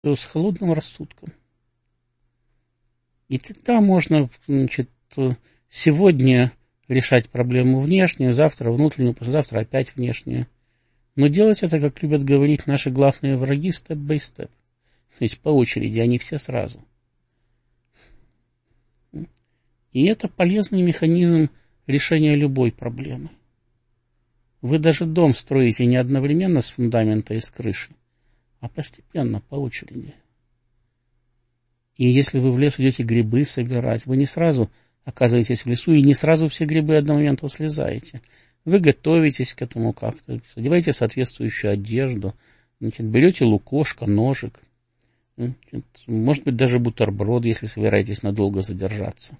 с холодным рассудком. И тогда можно, значит, сегодня решать проблему внешнюю, завтра внутреннюю, послезавтра опять внешнюю. Но делать это, как любят говорить наши главные враги, степ-бай-степ. То есть по очереди, а не все сразу. И это полезный механизм решения любой проблемы. Вы даже дом строите не одновременно с фундамента и с крыши, а постепенно, по очереди. И если вы в лес идете грибы собирать, вы не сразу оказываетесь в лесу и не сразу все грибы одномоментно слезаете. Вы готовитесь к этому как-то, одеваете соответствующую одежду, значит, берете лукошко, ножик, значит, может быть, даже бутерброд, если собираетесь надолго задержаться.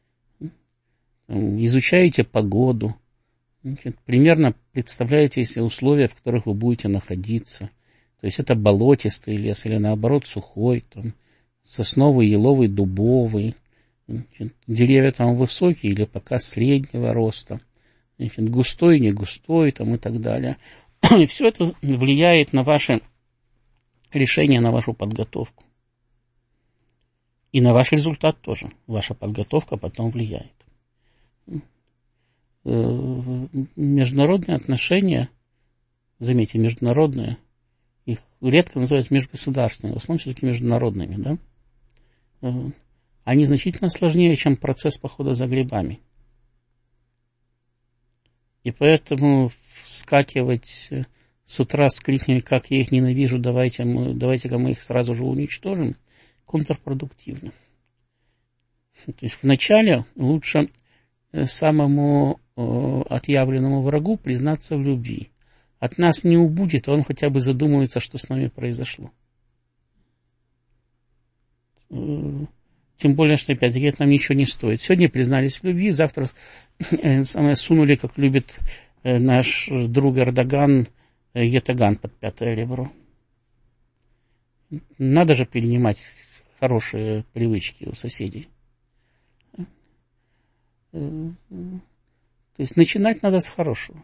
Изучаете погоду, значит, примерно представляете себе условия, в которых вы будете находиться. То есть это болотистый лес или наоборот сухой, там, сосновый, еловый, дубовый. Значит, деревья там высокие или пока среднего роста. Значит, густой, не густой там, и так далее. И все это влияет на ваше решение, на вашу подготовку. И на ваш результат тоже. Ваша подготовка потом влияет. Международные отношения, заметьте, международные, их редко называют межгосударственными, в основном все-таки международными, да? Они значительно сложнее, чем процесс похода за грибами. И поэтому вскакивать с утра с криками, как я их ненавижу, давайте-ка мы их сразу же уничтожим, контрпродуктивно. То есть вначале лучше самому отъявленному врагу признаться в любви. От нас не убудет, он хотя бы задумается, что с нами произошло. Тем более, что, опять-таки, это нам ничего не стоит. Сегодня признались в любви, завтра сунули, как любит наш друг Эрдоган, ятаган под пятое ребро. Надо же перенимать хорошие привычки у соседей. То есть начинать надо с хорошего.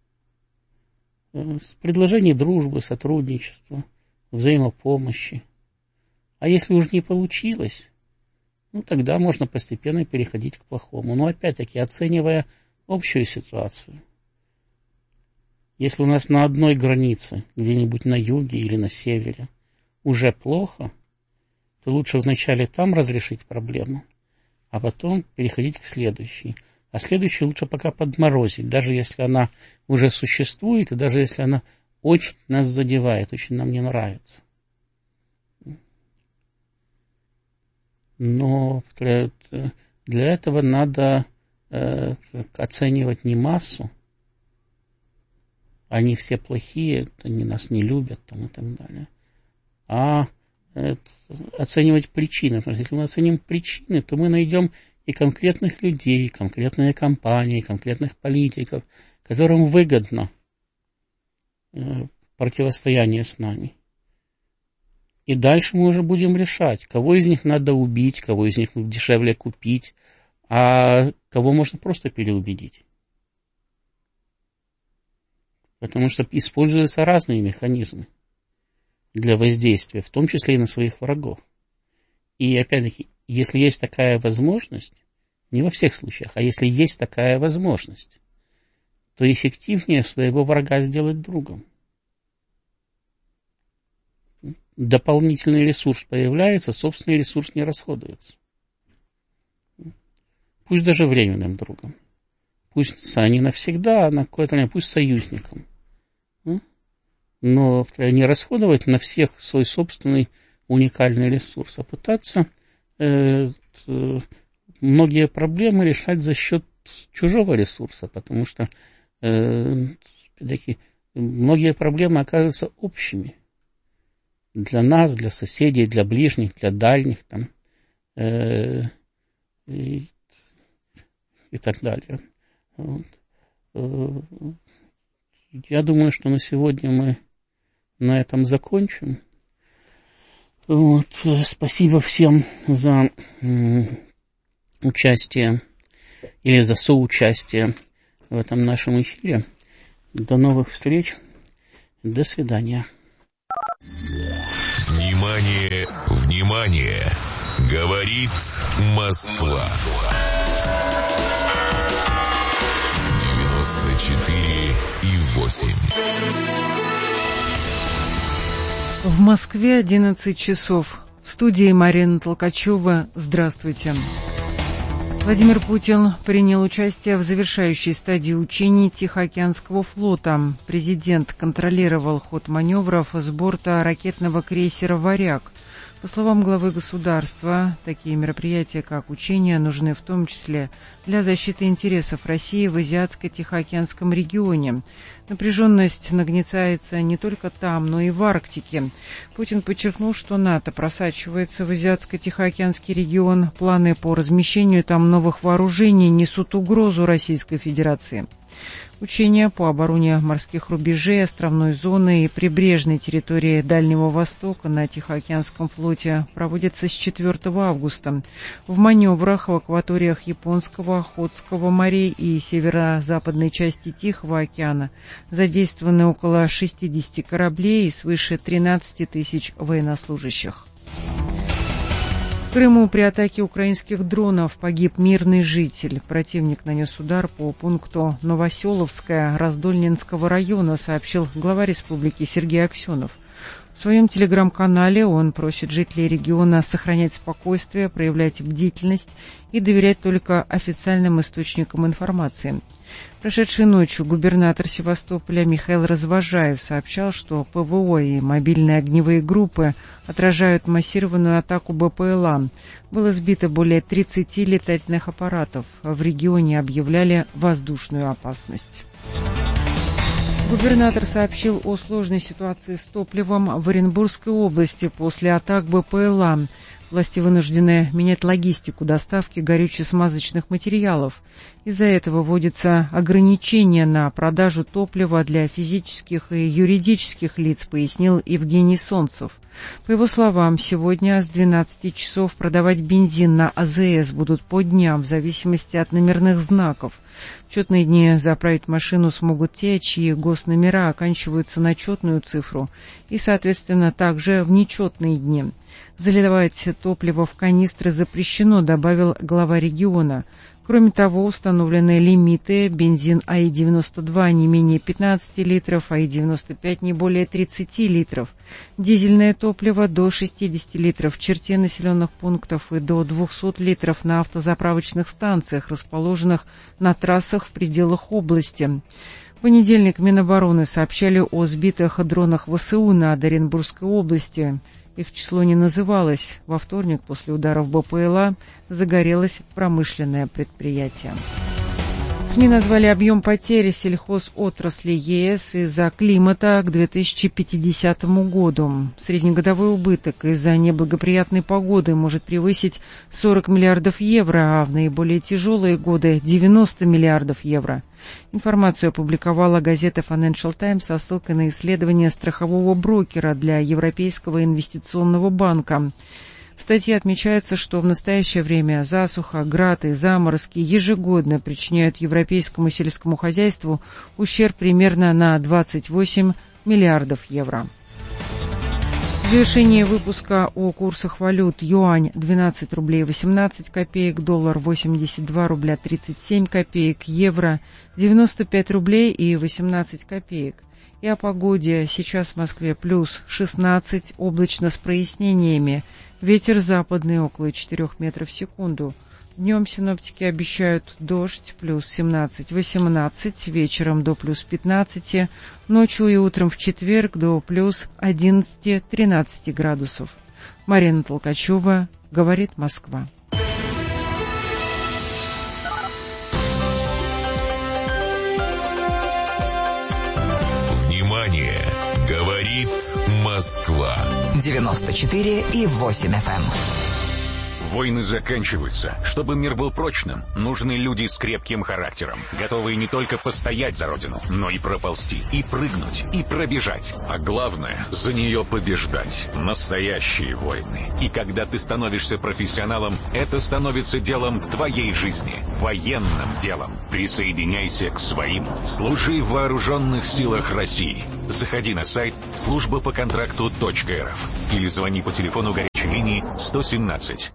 С предложений дружбы, сотрудничества, взаимопомощи. А если уж не получилось, тогда можно постепенно переходить к плохому. Но опять-таки, оценивая общую ситуацию. Если у нас на одной границе, где-нибудь на юге или на севере, уже плохо, то лучше вначале там разрешить проблему, а потом переходить к следующей. А следующую лучше пока подморозить, даже если она уже существует, и даже если она очень нас задевает, очень нам не нравится. Но для этого надо оценивать не массу, они все плохие, они нас не любят там, и так далее, а оценивать причины. Потому что если мы оценим причины, то мы найдем и конкретных людей, и конкретные компании, и конкретных политиков, которым выгодно противостояние с нами. И дальше мы уже будем решать, кого из них надо убить, кого из них дешевле купить, а кого можно просто переубедить. Потому что используются разные механизмы для воздействия, в том числе и на своих врагов. И опять-таки, если есть такая возможность, не во всех случаях, а если есть такая возможность, то эффективнее своего врага сделать другом. Дополнительный ресурс появляется, собственный ресурс не расходуется. Пусть даже временным другом. Пусть не навсегда, а на какое-то время, пусть союзником. Но не расходовать на всех свой собственный уникальный ресурс, а пытаться многие проблемы решать за счет чужого ресурса, потому что многие проблемы оказываются общими для нас, для соседей, для ближних, для дальних там, и так далее. Вот. Я думаю, что на сегодня мы на этом закончим. Вот. Спасибо всем за участие или за соучастие в этом нашем эфире. До новых встреч. До свидания. Внимание, внимание! Говорит Москва. 94,8. В Москве 11 часов. В студии Марина Толкачева. Здравствуйте. Владимир Путин принял участие в завершающей стадии учений Тихоокеанского флота. Президент контролировал ход маневров с борта ракетного крейсера «Варяг». По словам главы государства, такие мероприятия, как учения, нужны в том числе для защиты интересов России в Азиатско-Тихоокеанском регионе. Напряженность нагнетается не только там, но и в Арктике. Путин подчеркнул, что НАТО просачивается в Азиатско-Тихоокеанский регион. Планы по размещению там новых вооружений несут угрозу Российской Федерации. Учения по обороне морских рубежей, островной зоны и прибрежной территории Дальнего Востока на Тихоокеанском флоте проводятся с 4 августа. В маневрах в акваториях Японского, Охотского морей и северо-западной части Тихого океана задействованы около 60 кораблей и свыше 13 тысяч военнослужащих. В Крыму при атаке украинских дронов погиб мирный житель. Противник нанес удар по пункту Новоселовское Раздольненского района, сообщил глава республики Сергей Аксенов. В своем телеграм-канале он просит жителей региона сохранять спокойствие, проявлять бдительность и доверять только официальным источникам информации. Прошедшей ночью губернатор Севастополя Михаил Развожаев сообщал, что ПВО и мобильные огневые группы отражают массированную атаку БПЛА. Было сбито более 30 летательных аппаратов. В регионе объявляли воздушную опасность. Губернатор сообщил о сложной ситуации с топливом в Оренбургской области после атак БПЛА. Власти вынуждены менять логистику доставки горюче-смазочных материалов. Из-за этого вводятся ограничения на продажу топлива для физических и юридических лиц, пояснил Евгений Солнцев. По его словам, сегодня с 12 часов продавать бензин на АЗС будут по дням в зависимости от номерных знаков. В четные дни заправить машину смогут те, чьи госномера оканчиваются на четную цифру, и, соответственно, также в нечетные дни. Заливать топливо в канистры запрещено, добавил глава региона. Кроме того, установлены лимиты: бензин АИ-92 не менее 15 литров, АИ-95 не более 30 литров, дизельное топливо до 60 литров в черте населенных пунктов и до 200 литров на автозаправочных станциях, расположенных на трассах в пределах области. В понедельник Минобороны сообщали о сбитых дронах ВСУ над Оренбургской областью. Их число не называлось. Во вторник после ударов БПЛА загорелось промышленное предприятие. СМИ назвали объем потерь сельхозотрасли ЕС из-за климата к 2050 году. Среднегодовой убыток из-за неблагоприятной погоды может превысить 40 миллиардов евро, а в наиболее тяжелые годы 90 миллиардов евро. Информацию опубликовала газета Financial Times со ссылкой на исследование страхового брокера для Европейского инвестиционного банка. В статье отмечается, что в настоящее время засуха, град и заморозки ежегодно причиняют европейскому сельскому хозяйству ущерб примерно на 28 миллиардов евро. В завершении выпуска о курсах валют: юань 12 рублей 18 копеек, доллар 82 рубля 37 копеек, евро 95 рублей и 18 копеек. И о погоде. Сейчас в Москве плюс 16, облачно с прояснениями. Ветер западный около 4 метров в секунду. Днем синоптики обещают дождь, плюс 17-18, вечером до плюс 15, ночью и утром в четверг до плюс 11-13 градусов. Марина Толкачева, говорит Москва. Внимание! Говорит Москва. 94,8 FM. Войны заканчиваются. Чтобы мир был прочным, нужны люди с крепким характером, готовые не только постоять за родину, но и проползти, и прыгнуть, и пробежать. А главное, за нее побеждать. Настоящие войны. И когда ты становишься профессионалом, это становится делом твоей жизни. Военным делом. Присоединяйся к своим. Служи в вооруженных силах России. Заходи на сайт службапоконтракту.рф или звони по телефону горячей линии 117.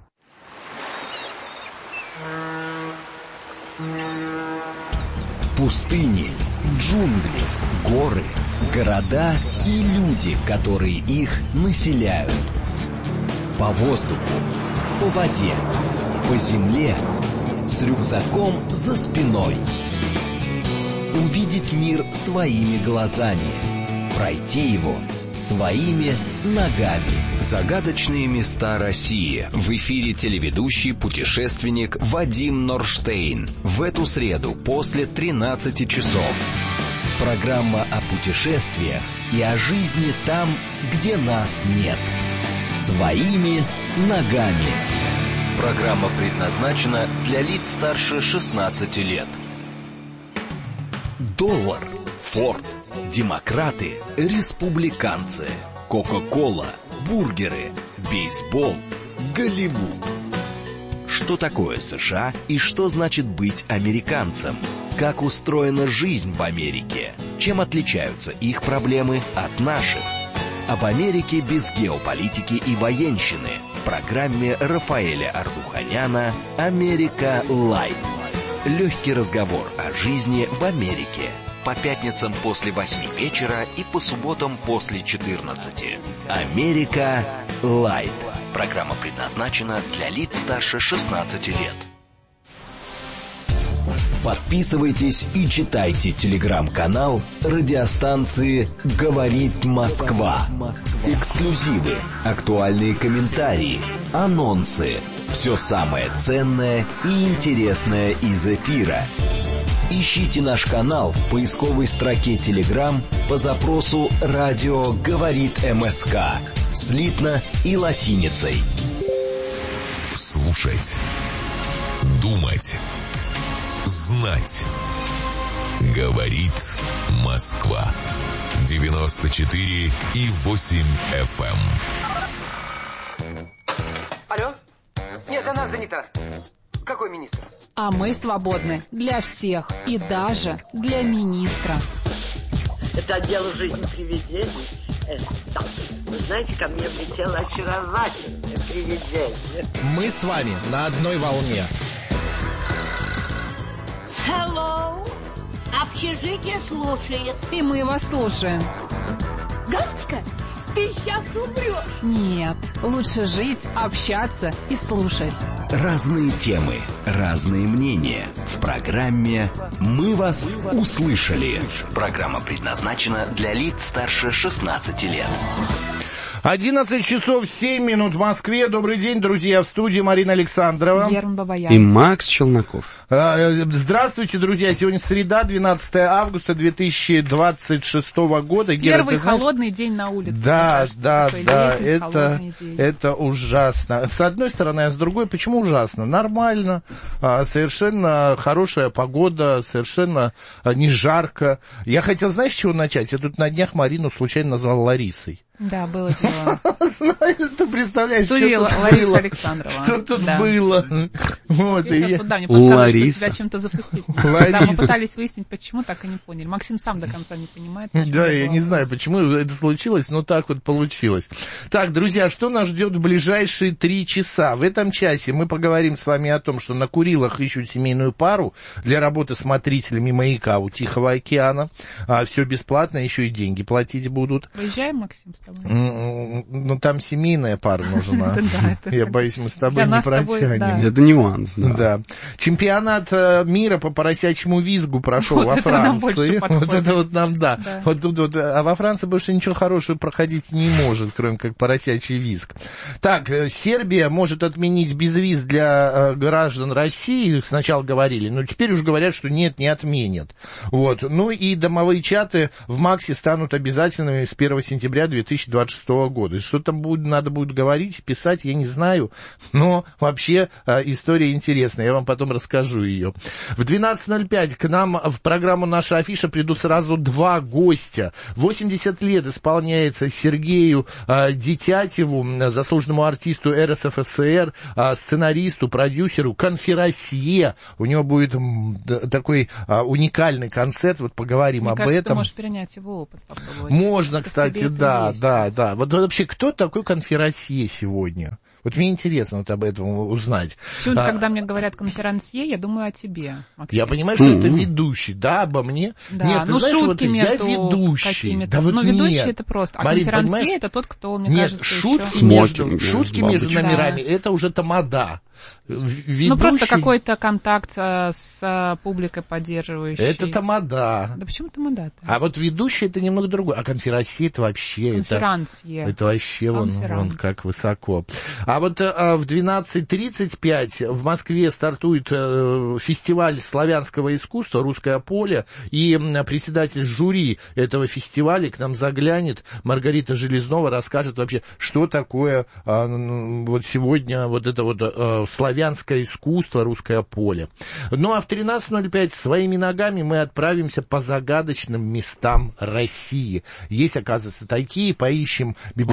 Пустыни, джунгли, горы, города и люди, которые их населяют. По воздуху, по воде, по земле, с рюкзаком за спиной. Увидеть мир своими глазами, пройти его своими ногами. Загадочные места России. В эфире телеведущий путешественник Вадим Норштейн. В эту среду после 13 часов. Программа о путешествиях и о жизни там, где нас нет. Своими ногами. Программа предназначена для лиц старше 16 лет. Доллар, Форд, демократы, республиканцы, Кока-кола, бургеры, бейсбол, Голливуд. Что такое США и что значит быть американцем? Как устроена жизнь в Америке? Чем отличаются их проблемы от наших? Об Америке без геополитики и военщины в программе Рафаэля Ардуханяна «Америка Лайт». Легкий разговор о жизни в Америке. По пятницам после 8 вечера и по субботам после 14. «Америка Лайт». Программа предназначена для лиц старше 16 лет. Подписывайтесь и читайте телеграм-канал радиостанции «Говорит Москва». Эксклюзивы, актуальные комментарии, анонсы. Все самое ценное и интересное из эфира. Ищите наш канал в поисковой строке Telegram по запросу «Радио говорит МСК» слитно и латиницей. Слушать, думать, знать. Говорит Москва. 94,8 FM. Алло? Нет, она занята. Какой министр? А мы свободны для всех и даже для министра. Это отдел жизни привидений. Да. Вы знаете, ко мне влетело очаровательное привидение. Мы с вами на одной волне. Hello. Общежитие слушает. И мы вас слушаем. Галочка, ты сейчас умрешь. Нет, лучше жить, общаться и слушать. Разные темы, разные мнения. В программе «Мы вас услышали». Программа предназначена для лиц старше 16 лет. 11 часов 7 минут в Москве. Добрый день, друзья. В студии Марина Александрова. Герман Бабаян. И Макс Челноков. Здравствуйте, друзья. Сегодня среда, 12 августа 2026 года. Первый холодный день на улице. Да. Летний, это ужасно. С одной стороны, а с другой, почему ужасно? Нормально. Совершенно хорошая погода, совершенно не жарко. Я хотел, знаешь, с чего начать? Я тут на днях Марину случайно назвал Ларисой. Да, было дело. Знаешь, ты представляешь, что тут Лариса было? Александрова. Что тут было? Вот, мне подсказывали, что тебя чем-то запустить. Да, мы пытались выяснить, почему, так и не поняли. Максим сам до конца не понимает. Да, я не знаю, почему это случилось, но так вот получилось. Так, друзья, что нас ждет в ближайшие 3 часа? В этом часе мы поговорим с вами о том, что на Курилах ищут семейную пару для работы смотрителями маяка у Тихого океана. Все бесплатно, еще и деньги платить будут. Выезжаем, Максим, с тобой? Ну, там семейная пара нужна. Я боюсь, мы с тобой не протянем. Это нюанс, да. Чемпионат мира по поросячьему визгу прошел во Франции. Вот это вот нам, да. Вот тут вот, а во Франции больше ничего хорошего проходить не может, кроме как поросячий визг. Так, Сербия может отменить безвиз для граждан России, сначала говорили, но теперь уже говорят, что нет, не отменят. Вот. Ну и домовые чаты в МАКСе станут обязательными с 1 сентября 2026 2026 года. И что там надо будет говорить, писать, я не знаю, но вообще история интересная, я вам потом расскажу ее. В 12:05 к нам в программу «Наша афиша» придут сразу два гостя. 80 лет исполняется Сергею Детятеву, заслуженному артисту РСФСР, сценаристу, продюсеру, конферансье. У него будет такой уникальный концерт, вот поговорим об этом. Ты можешь перенять его опыт, попробовать. Можно, кстати, да. Вот вообще, кто такой конферансье сегодня? Вот мне интересно вот об этом узнать. Почему-то, когда мне говорят конферансье, я думаю о тебе, Максим. Я понимаю, что это ведущий, да, обо мне. Да, нет, ты знаешь, шутки вот между я ведущий. какими-то. Да вот ведущий нет. это просто. А Марин, конферансье это тот, кто, мне кажется, шутки еще... шутки между номерами, это уже тамада. Ведущий... просто какой-то контакт с публикой поддерживающий. Это тамада. Да почему тамада-то? А вот ведущий это немного другое. А конферансье это вообще... Это вообще вон как высоко. А вот в 12:35 в Москве стартует фестиваль славянского искусства «Русское поле», и председатель жюри этого фестиваля к нам заглянет. Маргарита Железнова расскажет вообще, что такое вот сегодня вот это вот славянское искусство, «Русское поле». Ну а в 13:05 своими ногами мы отправимся по загадочным местам России. Есть, оказывается, такие, поищем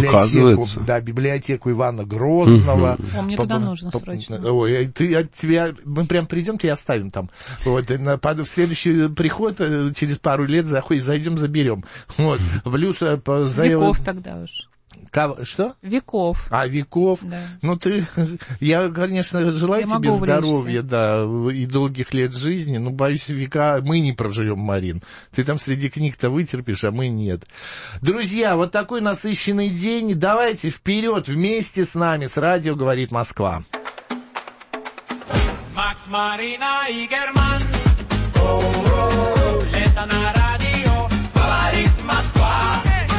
библиотеку Ивана Грозного. Мне туда нужно срочно. Ой, мы прям придем, тебя оставим там. Вот, в следующий приход через пару лет зайдем, заберем. Вот. Веков тогда уж. Что? Веков. Веков. Да. Ну, я, конечно, желаю тебе здоровья, да, и долгих лет жизни, но, боюсь, века мы не проживем, Марин. Ты там среди книг-то вытерпишь, а мы нет. Друзья, вот такой насыщенный день. Давайте вперед вместе с нами, с радио «Говорит Москва». Макс, Марина и Герман. Это на радио «Говорит Москва».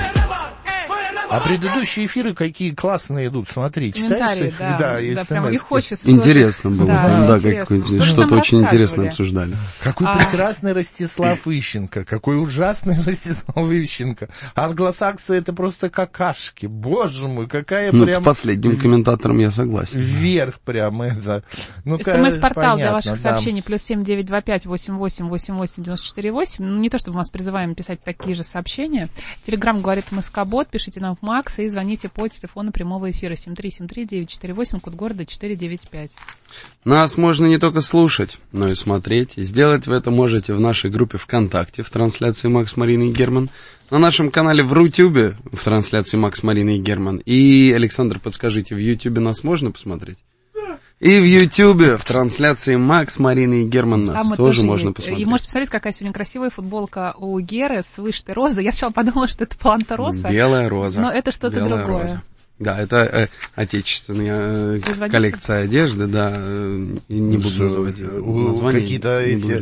А предыдущие эфиры какие классные идут, смотри, читаешь их? Да, прям их хочется. Интересно было, что-то очень интересное обсуждали. Какой прекрасный Ростислав Ищенко, какой ужасный Ростислав Ищенко. Англосаксы это просто какашки, боже мой, какая прям... с последним комментатором я согласен. Вверх прям это. СМС-портал для ваших сообщений +7 925 88 88 94 8. Не то, чтобы мы вас призываем писать такие же сообщения. Телеграм говорит Москобот, пишите нам в Макс и звоните по телефону прямого эфира 7373948, код города 495. Нас можно не только слушать, но и смотреть. И сделать вы это можете в нашей группе ВКонтакте в трансляции Макс, Марина и Герман, на нашем канале в Рутюбе в трансляции Макс, Марина и Герман. И, Александр, подскажите, в Ютубе нас можно посмотреть? И в Ютьюбе, в трансляции Макс, Марина и Герман нас тоже можно посмотреть. И можете посмотреть, какая сегодня красивая футболка у Геры с вышитой розой. Я сначала подумала, что это Панта Роса. Белая роза. Но это что-то другое. Роза. Да, это отечественная коллекция одежды, да, не буду называть названия. Какие-то эти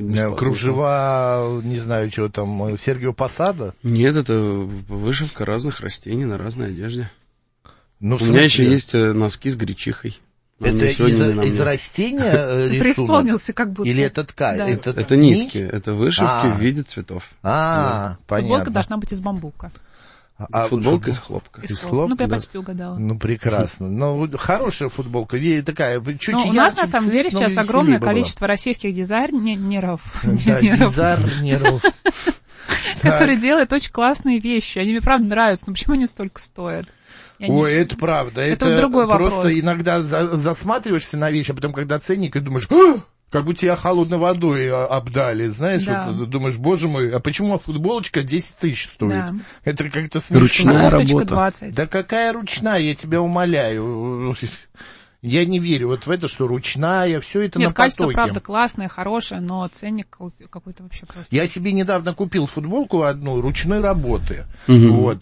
кружева, не знаю, что там, Сергио Посада? Нет, это вышивка разных растений на разной одежде. У меня еще есть носки с гречихой. Это из растения рисунок? Преисполнился как будто. Или это ткань? Да. Это нитки, это вышивки в виде цветов. Понятно. Футболка должна быть из бамбука. Футболка из хлопка. Из хлопка? Ну, я почти угадала. Ну, прекрасно. Ну, хорошая футболка, такая, чуть ярче. У нас, на самом деле, сейчас огромное количество российских дизайнеров. Да, дизайнеров. Которые делают очень классные вещи. Они мне, правда, нравятся, но почему они столько стоят? Ой, это правда. Это другой вопрос. Просто иногда засматриваешься на вещи, а потом, когда ценник, и думаешь, как будто тебя холодной водой обдали, знаешь, да. Вот, думаешь, боже мой, а почему футболочка 10 тысяч стоит? Да. Это как-то смешно. Ручная работа. 20. Да какая ручная, я тебя умоляю. Я не верю вот в это, что ручная, все это на потоке. Нет, качество, правда, классное, хорошее, но ценник какой-то вообще просто... Я себе недавно купил футболку одну ручной работы. Вот.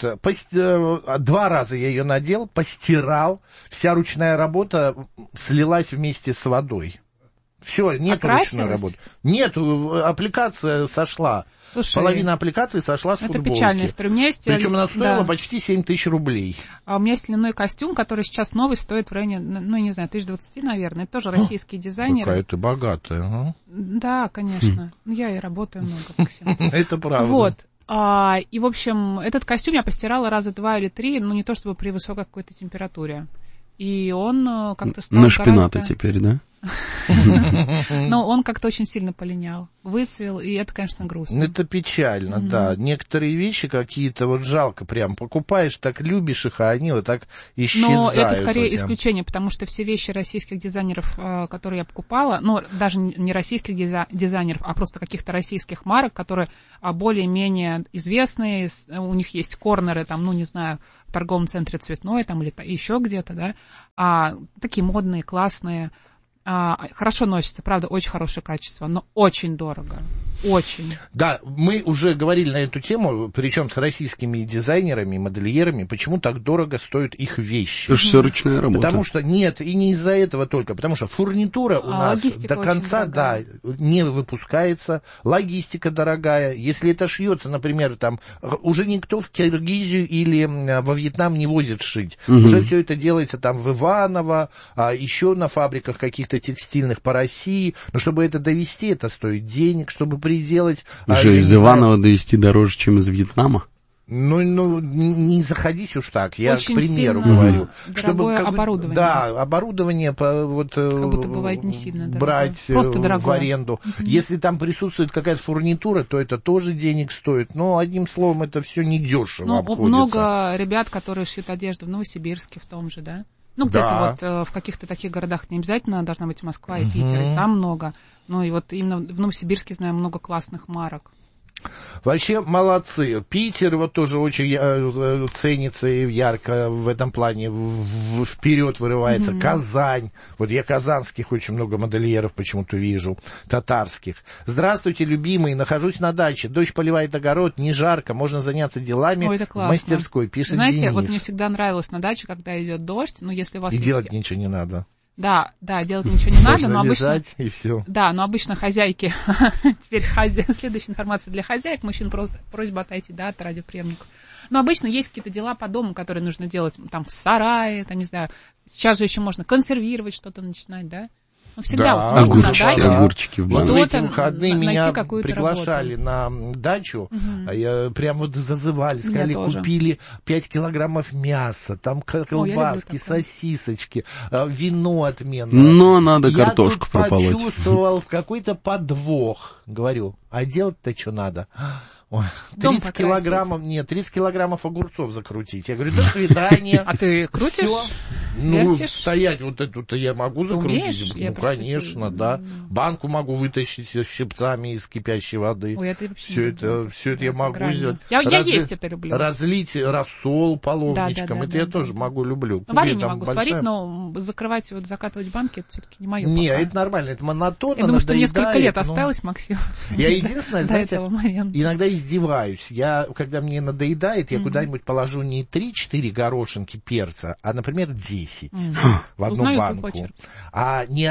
2 раза я ее надел, постирал, вся ручная работа слилась вместе с водой. Все, нет ручной работы. Нет, аппликация сошла. Слушай, половина аппликации сошла с футболки. Это печальная история. У меня есть... Причем она стоила почти 7 тысяч рублей. А у меня есть льняной костюм, который сейчас новый, стоит в районе, ну, не знаю, 1020, наверное. Это тоже российские дизайнеры. Какая ты богатая. Да, конечно. Я и работаю много. Это правда. Вот. И, в общем, этот костюм я постирала раза 2 или 3, ну, не то чтобы при высокой какой-то температуре. И он как-то стал на шпината теперь, да? Но он как-то очень сильно полинял, выцвел, и это, конечно, грустно. Это печально, да. Некоторые вещи какие-то вот жалко прям. Покупаешь, так любишь их, а они вот так исчезают. Но это скорее исключение, потому что все вещи российских дизайнеров, которые я покупала, ну, даже не российских дизайнеров, а просто каких-то российских марок, которые более-менее известные, у них есть корнеры, там, ну, не знаю, в торговом центре Цветной, там, или еще где-то, да, такие модные, классные, хорошо носится, правда, очень хорошее качество, но очень дорого. Очень. Да, мы уже говорили на эту тему, причем с российскими дизайнерами, модельерами, почему так дорого стоят их вещи. Это же все ручная работа. Потому что, нет, и не из-за этого только, потому что фурнитура у нас до конца, да, не выпускается, логистика дорогая. Если это шьется, например, там, уже никто в Киргизию или во Вьетнам не возит шить. Уже все это делается там в Иваново, еще на фабриках каких-то текстильных по России. Но чтобы это довести, это стоит денег, чтобы приделать. Уже из Иванова довести дороже, чем из Вьетнама? Ну, не заходись уж так, я очень к примеру говорю. Дорогое оборудование. Да, оборудование вот, как будто бывает не сильно брать в аренду. Если там присутствует какая-то фурнитура, то это тоже денег стоит. Но, одним словом, это все недешево обходится. Много ребят, которые шьют одежду в Новосибирске в том же, да? Ну, где-то вот в каких-то таких городах не обязательно должна быть Москва и Питер, и там много. Ну, и вот именно в Новосибирске, знаю, много классных марок. Вообще молодцы. Питер вот тоже очень ценится и ярко в этом плане вперед вырывается. Казань. Вот я казанских очень много модельеров почему-то вижу. Татарских. Здравствуйте, любимые. Нахожусь на даче. Дочь поливает огород. Не жарко. Можно заняться делами в мастерской. Пишет Денис. Знаете, вот мне всегда нравилось на даче, когда идет дождь. Ну, если у вас и делать ничего не надо. Да, делать ничего не надо, но обычно... и все. Да, но обычно хозяйки... Теперь следующая информация для хозяек. Мужчин просто просьба отойти, да, от радиоприемников. Но обычно есть какие-то дела по дому, которые нужно делать там в сарае, там, не знаю. Сейчас же еще можно консервировать что-то начинать, да? Ну, всегда да, вот на даче. Огурчики в банке. Вот в эти выходные меня приглашали на дачу, прям вот зазывали, сказали, купили 5 килограммов мяса, там колбаски, сосисочки, вино отменное. Но надо картошку прополоть. Я почувствовал какой-то подвох. Говорю, а делать-то что надо? Ой, 30 килограммов огурцов закрутить. Я говорю, до свидания. А ты крутишь? Ну, стоять вот эту-то я могу закрутить. Ну, конечно, да. Банку могу вытащить с щипцами из кипящей воды. Все это я могу сделать. Я есть это люблю. Разлить рассол половничком. Это я тоже могу, люблю. Варенье могу сварить, но закрывать, вот закатывать банки, это все-таки не мое. Не, это нормально, это монотонно. Я думаю, что несколько лет осталось, Максим. Я единственное, знаете, иногда издеваюсь. Когда мне надоедает, я куда-нибудь положу не 3-4 горошинки перца, а, например, 10 в одну банку. А не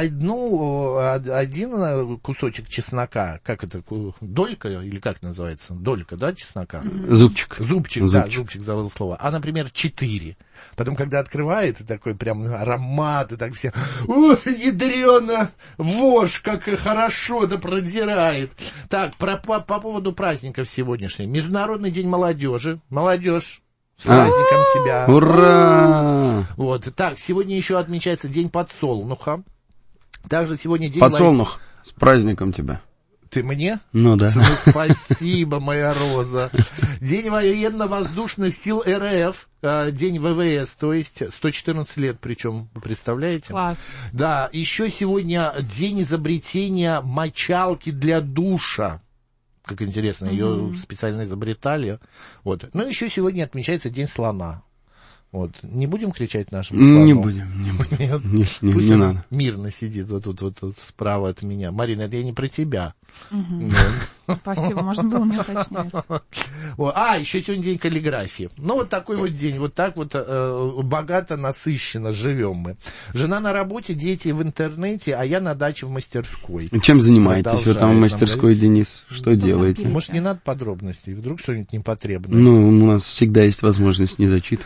один кусочек чеснока, как это, долька, или как называется? Долька, да, чеснока? Зубчик. Зубчик, забыл слово. А, например, 4. Потом, когда открывает, такой прям аромат, и так все, ой, ядрёно, вошь, как хорошо-то продирает. Так, по поводу праздников сегодняшних. Международный день молодежи. Молодежь. С праздником тебя. Ура! Вот. Так, сегодня еще отмечается День подсолнуха. Также сегодня день... Подсолнух, с праздником тебя. Ты мне? Ну да. Спасибо, моя роза. День военно-воздушных сил РФ, день ВВС, то есть 114 лет причем, вы представляете? Класс. Да, еще сегодня день изобретения мочалки для душа. Как интересно, ее специально изобретали. Вот. Ну, еще сегодня отмечается День слона. Вот. Не будем кричать нашему слону? Не будем. Нет? Пусть не надо. Мирно сидит вот тут справа от меня. Марина, это я не про тебя. Спасибо, можно было не уточнять. Еще сегодня день каллиграфии. Ну, вот такой вот день. Вот так вот богато, насыщенно живем мы. Жена на работе, дети в интернете, а я на даче в мастерской. Чем занимаетесь вы там в мастерской, Денис? Что делаете? Может, не надо подробностей? Вдруг что-нибудь непотребное? Ну, у нас всегда есть возможность не зачитывать.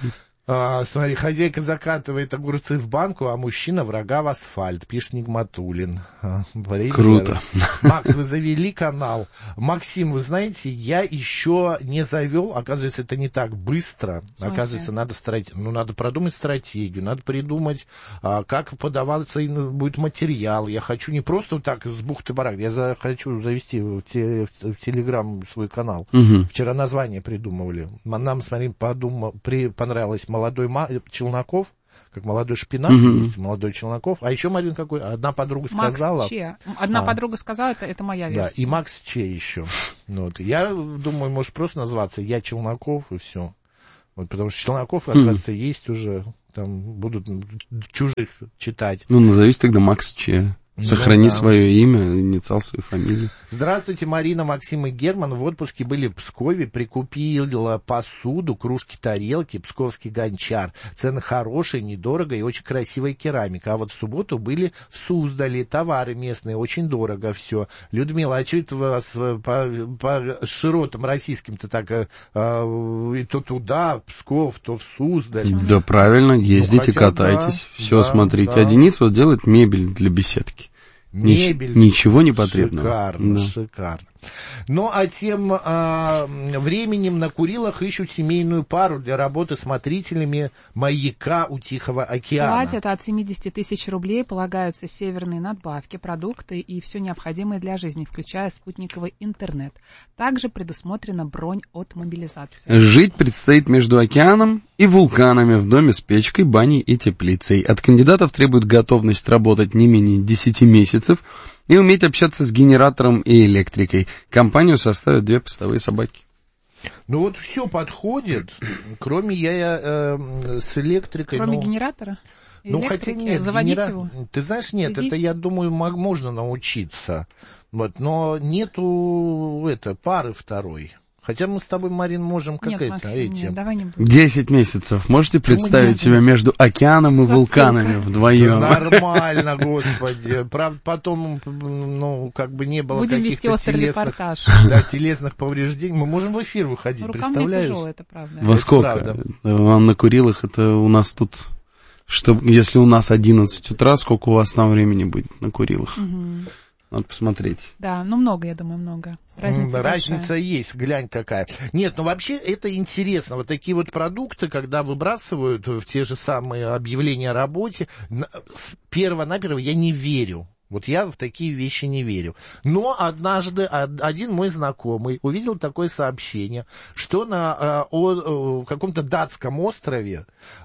Смотри, хозяйка закатывает огурцы в банку, а мужчина врага в асфальт, пишет Нигматуллин. Круто. Макс, вы завели канал. Максим, вы знаете, я еще не завел, оказывается, это не так быстро. Оказывается, надо продумать стратегию, надо придумать, как подаваться будет материал. Я хочу не просто вот так с бухты-барахты, я хочу завести в Телеграм свой канал. Вчера название придумывали. Нам, смотри, понравилось «Молодой Челноков», как «Молодой шпинат» есть, «Молодой Челноков». А еще, Марин, какой? Одна подруга сказала... Макс Че. Одна подруга сказала, это моя версия. Да, и Макс Че еще. Вот. Я думаю, может просто назваться «Я Челноков» и все. Вот, потому что Челноков, оказывается, есть уже. Там будут чужих читать. Ну, назовись тогда Макс Че. Сохрани свое имя, инициал свою фамилию. Здравствуйте, Марина, Максим и Герман. В отпуске были в Пскове, прикупила посуду, кружки, тарелки, псковский гончар. Цены хорошие, недорого и очень красивая керамика. А вот в субботу были в Суздале, товары местные, очень дорого все. Людмила, а что это вас по широтам российским-то так, то туда, в Псков, то в Суздаль? Да, правильно, ездите, катайтесь, все смотрите. Да. А Денис вот делает мебель для беседки. Мебель. Ничего не потребно. Шикарно, шикарно. Ну, а тем временем на Курилах ищут семейную пару для работы смотрителями маяка у Тихого океана. Платят от 70 тысяч рублей, полагаются северные надбавки, продукты и все необходимое для жизни, включая спутниковый интернет. Также предусмотрена бронь от мобилизации. Жить предстоит между океаном и вулканами в доме с печкой, баней и теплицей. От кандидатов требуют готовность работать не менее 10 месяцев и уметь общаться с генератором и электрикой. Компанию составят 2 постовые собаки. Ну вот все подходит, кроме с электрикой. Кроме генератора? Ну, хотя нет, заводить его? Ты знаешь, нет, это, я думаю, можно научиться. Вот, но нету пары второй. Хотя мы с тобой, Марин, можем Максим, давай не будем. 10 месяцев. Можете представить себя между океаном и вулканами вдвоем? Да нормально, господи. Правда, потом, не было будем каких-то телесных повреждений. Мы можем в эфир выходить, представляешь? Тяжело, это правда. Во сколько? Вам на Курилах, это у нас тут... Если у нас 11 утра, сколько у вас там времени будет на Курилах? Надо посмотреть. Да, много, я думаю, много. Разница есть, глянь какая. Нет, вообще это интересно. Вот такие вот продукты, когда выбрасывают в те же самые объявления о работе, перво-наперво я не верю. Вот я в такие вещи не верю. Но однажды один мой знакомый увидел такое сообщение, что на каком-то датском острове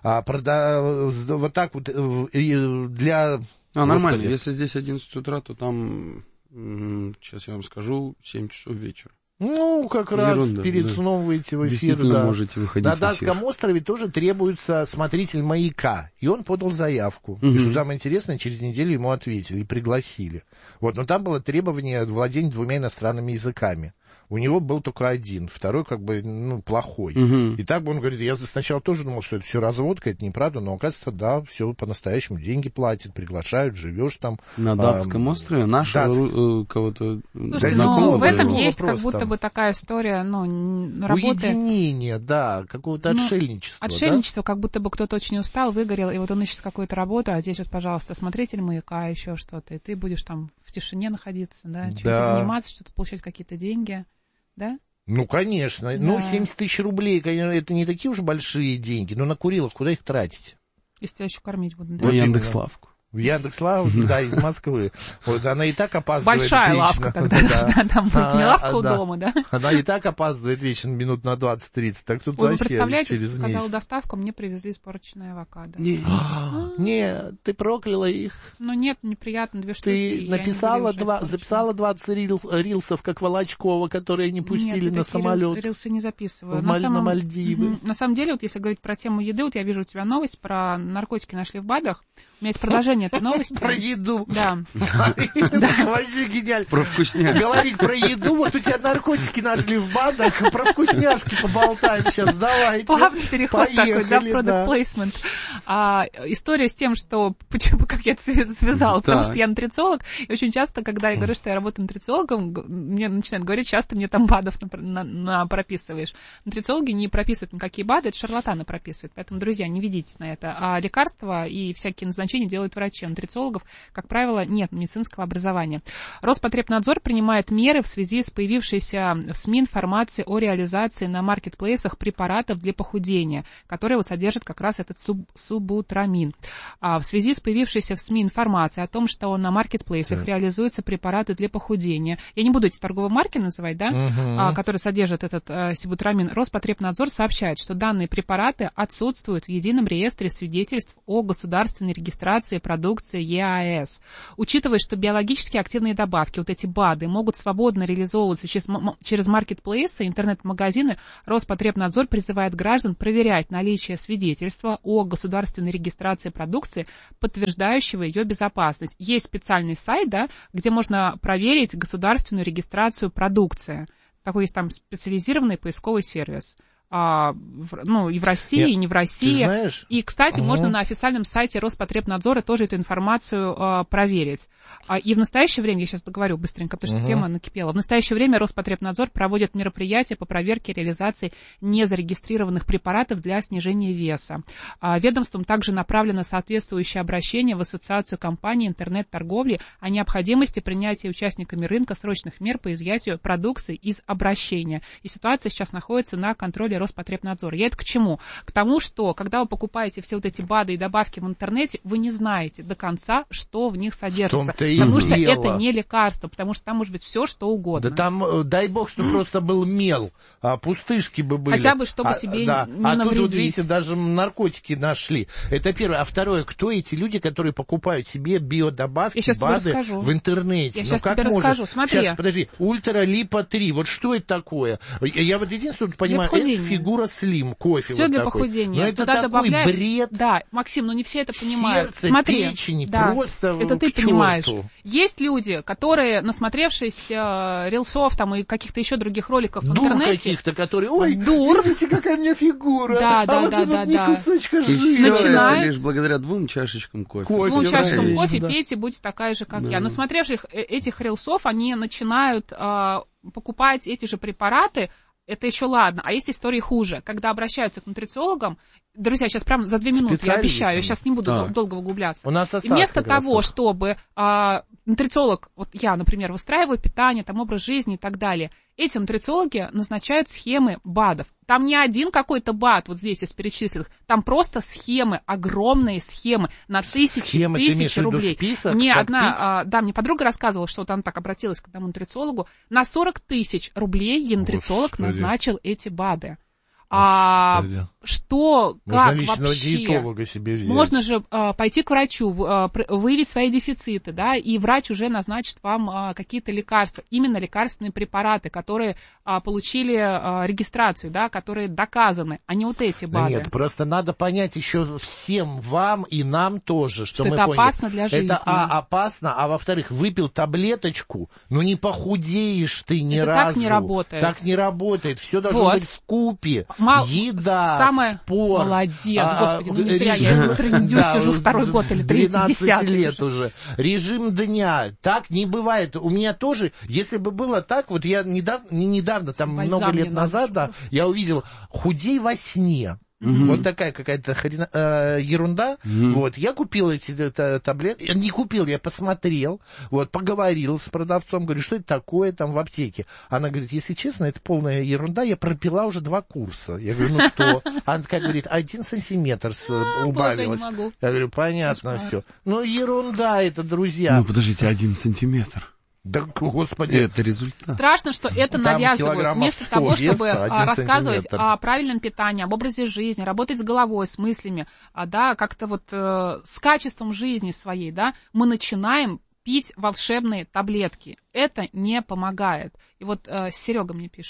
вот так вот для... нормально. Господи. Если здесь 11 утра, то там, сейчас я вам скажу, 7 часов вечера. Ну, как раз перед сном выйти в эфир. Да. Можете выходить на датском острове тоже требуется смотритель маяка. И он подал заявку. И что самое интересное, через неделю ему ответили и пригласили. Вот, но там было требование владения 2 иностранными языками. У него был только один, второй плохой. И так бы он говорит, я сначала тоже думал, что это все разводка, это неправда, но оказывается, да, все по-настоящему, деньги платят, приглашают, живешь там. На датском острове нашего кого-то... Слушайте, в этом есть как будто бы такая история, работы... Уединение, да, какого-то отшельничества. Отшельничество, как будто бы кто-то очень устал, выгорел, и вот он ищет какую-то работу, а здесь вот, пожалуйста, смотритель маяка, еще что-то, и ты будешь там в тишине находиться, чем-то заниматься, что-то получать какие-то деньги. Да? Ну, конечно. Да. 70 тысяч рублей, конечно, это не такие уж большие деньги. Но на Курилах куда их тратить? Если тебя еще кормить будут. Да? Яндекс.Лавку. В Яндекс.Лавке, да, из Москвы. Вот она и так опаздывает большая вечно. Лавка тогда должна там быть, не лавка у дома, да? Она и так опаздывает вечно минут на 20-30, так тут вы вообще представляете, через месяц. сказала доставку, мне привезли испорченное авокадо. Нет, ты прокляла их. Нет, неприятно, 2 штуки. Ты записала 20 рилсов, как Волочкова, которые не пустили на самолет. Нет, рилсы не записываю. На Мальдивы. На самом деле, вот если говорить про тему еды, вот я вижу у тебя новость про наркотики нашли в БАДах. У меня есть продолжение продолжение этой новости. Про еду. Да. Вообще гениально. Про вкусняшки. Говорить про еду, вот у тебя наркотики нашли в БАДах, про вкусняшки поболтаем сейчас, давайте. Плавный переход такой, да, product placement. История с тем, что, почему, как я это связала, потому что я нутрициолог, и очень часто, когда я говорю, что я работаю нутрициологом, мне начинают говорить, часто мне там БАДов прописываешь. Нутрициологи не прописывают никакие БАДы, это шарлатаны прописывают, поэтому, друзья, не ведитесь на это. А лекарства и всякие назначения делают врачи. У нутрициологов, как правило, нет медицинского образования. Роспотребнадзор принимает меры в связи с появившейся в СМИ информацией о реализации на маркетплейсах препаратов для похудения, которые вот содержат как раз этот субутрамин. В связи с появившейся в СМИ информацией о том, что на маркетплейсах реализуются препараты для похудения, я не буду эти торговые марки называть, да, которые содержат этот сибутрамин, Роспотребнадзор сообщает, что данные препараты отсутствуют в едином реестре свидетельств о государственной регистрации продукции ЕАЭС. Учитывая, что биологически активные добавки, вот эти БАДы, могут свободно реализовываться через маркетплейсы, интернет-магазины, Роспотребнадзор призывает граждан проверять наличие свидетельства о государственной регистрации продукции, подтверждающего ее безопасность. Есть специальный сайт, да, где можно проверить государственную регистрацию продукции. Такой есть там специализированный поисковый сервис. И в России, и не в России. И, кстати, можно на официальном сайте Роспотребнадзора тоже эту информацию проверить. И в настоящее время, я сейчас договорю быстренько, потому что тема накипела, в настоящее время Роспотребнадзор проводит мероприятия по проверке реализации незарегистрированных препаратов для снижения веса. Ведомством также направлено соответствующее обращение в Ассоциацию компаний интернет-торговли о необходимости принятия участниками рынка срочных мер по изъятию продукции из обращения. И ситуация сейчас находится на контроле Роспотребнадзора. Я это к чему? К тому, что когда вы покупаете все вот эти БАДы и добавки в интернете, вы не знаете до конца, что в них содержится. Потому что это не лекарство, потому что там может быть все, что угодно. Да там, дай бог, что просто был мел, пустышки бы были. Хотя бы, чтобы себе не навредить. Тут, вот видите, даже наркотики нашли. Это первое. А второе, кто эти люди, которые покупают себе биодобавки, БАДы в интернете? Я сейчас тебе расскажу. Смотри. Сейчас, подожди. Ультралипо-3. Вот что это такое? Я вот единственное понимаю, это фигура слим, кофе. Все вот для похудения. Но это такой добавляют... бред. Да, Максим, не все это понимают. Сердце, смотри, печени, просто это ты понимаешь. Есть люди, которые, насмотревшись рилсов там и каких-то еще других роликов в интернете... каких-то, которые, видите, какая у меня фигура. Да. Кусочка жира. Начинаем... лишь благодаря 2 чашечкам кофе. 2 чашечкам кофе пейте, будьте такая же, как я. Насмотревших этих рилсов, они начинают покупать эти же препараты. Это еще ладно. А есть истории хуже. Когда обращаются к нутрициологам, друзья, сейчас прям за 2 минуты, я обещаю, я сейчас не буду долго углубляться. У нас и вместо того, чтобы нутрициолог, вот я, например, выстраиваю питание, там образ жизни и так далее, эти нутрициологи назначают схемы БАДов. Там не один какой-то БАД, вот здесь из перечисленных, там просто схемы, огромные схемы на тысячи рублей. Список, мне мне подруга рассказывала, что там так обратилась к одному нутрициологу, на 40 000 рублей ей нутрициолог назначил эти БАДы. Что, как вообще? Диетолога себе взять. Можно же пойти к врачу, выявить свои дефициты, да, и врач уже назначит вам какие-то лекарства, именно лекарственные препараты, которые получили регистрацию, да, которые доказаны, а не вот эти БАДы. Да нет, просто надо понять еще всем вам и нам тоже, что мы это поняли. Опасно для жизни. Это опасно, а во-вторых, выпил таблеточку, не похудеешь ты ни разу. Так не работает. Так не работает, все должно быть вкупе. Еда, самое спорт. Молодец, господи, не зря я в трендю сижу 2-й год или 3-й, 10-й. лет уже. Режим дня, так не бывает. У меня тоже, если бы было так, вот я недавно, там много лет назад, я увидел «Худей во сне». Вот такая какая-то ерунда. Вот, я купил эти таблетки. Не купил, я посмотрел, поговорил с продавцом, говорю, что это такое там в аптеке. Она говорит, если честно, это полная ерунда, я пропила уже 2 курса. Я говорю, что? Она такая говорит, 1 сантиметр убавилось. Я говорю, понятно все. Ерунда это, друзья. Подождите, 1 сантиметр. Да, господи. Это результат. Страшно, что это навязывают. Вместо того, чтобы рассказывать о правильном питании, об образе жизни, работать с головой, с мыслями, как-то с качеством жизни своей, да, мы начинаем пить волшебные таблетки. Это не помогает. И Серега мне пишет.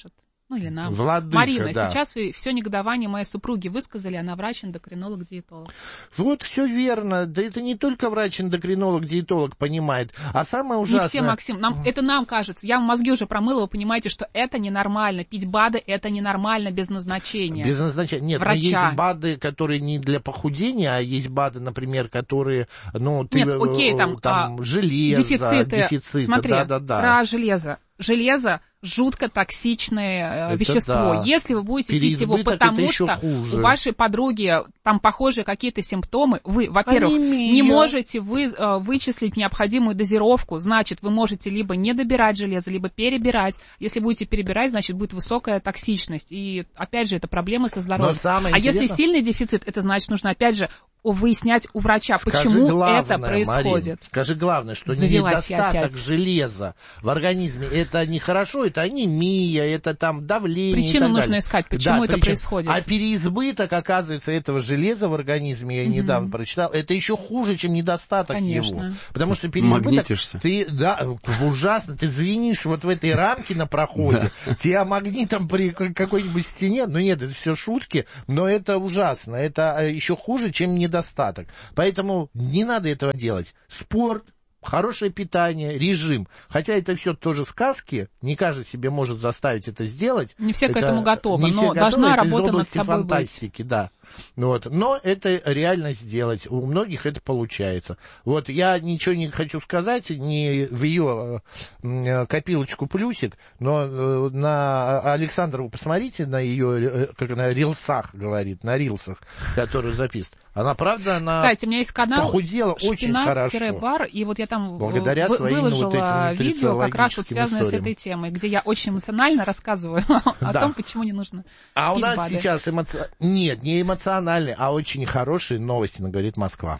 Ну, или нам. Владыка, Марина, да. сейчас все негодование моей супруги высказали, она врач-эндокринолог, диетолог. Вот, все верно. Да это не только врач-эндокринолог, диетолог понимает, а самое ужасное... Не все, Максим. Это нам кажется. Я мозги уже промыла, вы понимаете, что это ненормально. Пить БАДы — это ненормально без назначения. Без назначения. Нет, врача. Но есть БАДы, которые не для похудения, а есть БАДы, например, которые, ну, ты... Нет, окей, там железо, дефициты. Смотри, да. про железо. Железо жутко токсичное вещество. Да. Если вы будете пить его, потому что у вашей подруги там похожие какие-то симптомы, вы, во-первых, не можете вычислить необходимую дозировку, значит, вы можете либо не добирать железо, либо перебирать. Если будете перебирать, значит, будет высокая токсичность. И, опять же, это проблемы со здоровьем. Если сильный дефицит, это значит, нужно, опять же, выяснять у врача, почему главное, это происходит. Марин, скажи главное, что недостаток железа в организме, это нехорошо, это анемия, это там давление. Причину нужно искать, почему это происходит. А переизбыток, оказывается, этого железа в организме, я недавно прочитал, это еще хуже, чем недостаток его. Потому что переизбыток, ты, ужасно, ты звенишь вот в этой рамке на проходе, тебя магнитом при какой-нибудь стене, ну нет, это все шутки, но это ужасно, это еще хуже, чем недостаток. Поэтому не надо этого делать. Спорт, хорошее питание, режим. Хотя это все тоже сказки, не каждый себе может заставить это сделать. Не все к этому готовы, но должна работа над собой фантастики, да. Вот. Но это реально сделать. У многих это получается. Вот я ничего не хочу сказать, не в ее копилочку плюсик, но на Александру посмотрите, на ее, как она, рилсах говорит, на рилсах, которые записывает. Она, правда, Кстати, у меня есть канал похудела очень хорошо. Бар, и вот я там благодаря выложила вот этим видео, как раз вот связанное с этой темой, где я очень эмоционально рассказываю о том, почему не нужно А у нас БАДы. сейчас нет, не эмоциональные, а очень хорошие новости, говорит Москва.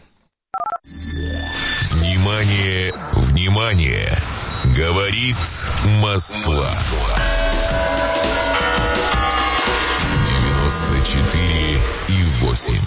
Внимание, внимание! Говорит Москва. 94,8.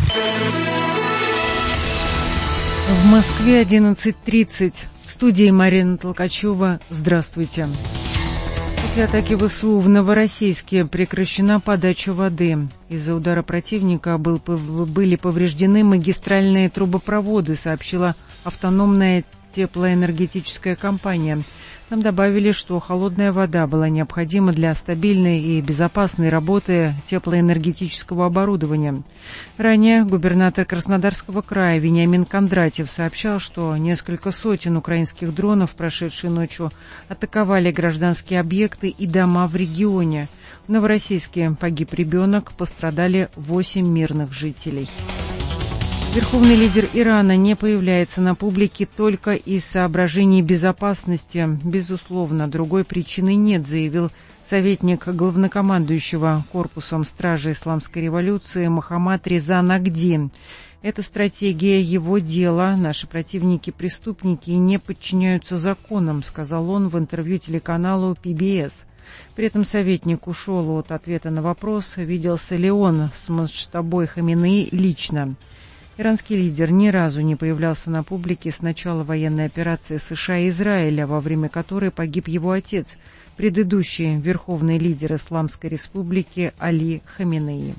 В Москве 11:30. В студии Марина Толкачева. Здравствуйте. После атаки ВСУ в Новороссийске прекращена подача воды. Из-за удара противника были повреждены магистральные трубопроводы, сообщила автономная теплоэнергетическая компания. Там добавили, что холодная вода была необходима для стабильной и безопасной работы теплоэнергетического оборудования. Ранее губернатор Краснодарского края Вениамин Кондратьев сообщал, что несколько сотен украинских дронов, прошедшие ночью, атаковали гражданские объекты и дома в регионе. В Новороссийске погиб ребенок, пострадали 8 мирных жителей. Верховный лидер Ирана не появляется на публике только из соображений безопасности. Безусловно, другой причины нет, заявил советник главнокомандующего корпусом стражи исламской революции Мохаммад Реза Нагди. Это стратегия его дела. Наши противники-преступники не подчиняются законам, сказал он в интервью телеканалу PBS. При этом советник ушел от ответа на вопрос, виделся ли он с Муджтабой Хаминеи лично. Иранский лидер ни разу не появлялся на публике с начала военной операции США и Израиля, во время которой погиб его отец, предыдущий верховный лидер Исламской республики Али Хаминеи.